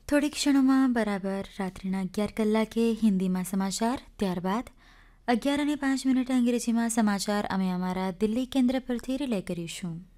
થોડી ક્ષણોમાં બરાબર રાત્રિના 11 કલાકે હિન્દીમાં સમાચાર, ત્યારબાદ 11:05 અંગ્રેજીમાં સમાચાર અમે અમારા દિલ્હી કેન્દ્ર પરથી રિલે કરીશું.